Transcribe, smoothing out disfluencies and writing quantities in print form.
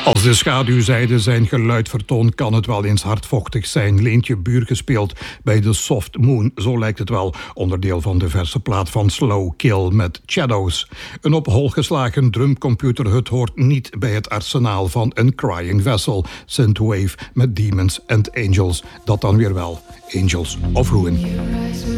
Als de schaduwzijde zijn geluid vertoont, kan het wel eens hardvochtig zijn. Leentje Buur gespeeld bij The Soft Moon, zo lijkt het wel. Onderdeel van de verse plaat van Slow Kill met Shadows. Een op hol geslagen drumcomputerhut hoort niet bij het arsenaal van een Crying Vessel. Synthwave met Demons and Angels. Dat dan weer wel. Angels of Ruin.